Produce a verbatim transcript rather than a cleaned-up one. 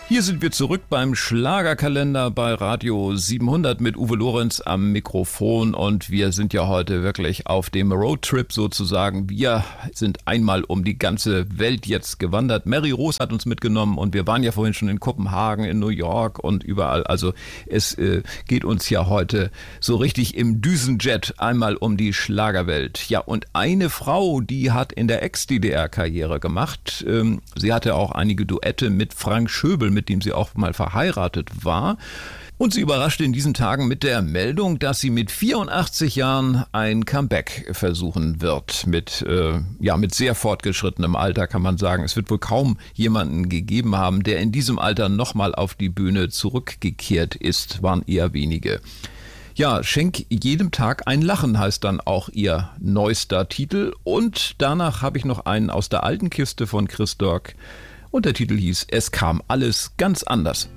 Hier sind wir zurück beim Schlagerkalender bei Radio siebenhundert mit Uwe Lorenz am Mikrofon und wir sind ja heute wirklich auf dem Roadtrip sozusagen. Wir sind einmal um die ganze Welt jetzt gewandert. Mary Rose hat uns mitgenommen und wir waren ja vorhin schon in Kopenhagen, in New York und überall. Also es äh, geht uns ja heute so richtig im Düsenjet einmal um die Schlagerwelt. Ja, und eine Frau, die hat in der Ex-D D R Karriere gemacht. Ähm, sie hatte auch einige Duette mit Frank Schöbel, mit dem sie auch mal verheiratet war. Und sie überraschte in diesen Tagen mit der Meldung, dass sie mit vierundachtzig Jahren ein Comeback versuchen wird. Mit, äh, ja, mit sehr fortgeschrittenem Alter kann man sagen. Es wird wohl kaum jemanden gegeben haben, der in diesem Alter nochmal auf die Bühne zurückgekehrt ist. Waren eher wenige. Ja, Schenk jedem Tag ein Lachen heißt dann auch ihr neuester Titel. Und danach habe ich noch einen aus der alten Kiste von Chris Dork. Und der Titel hieß Es kam alles ganz anders.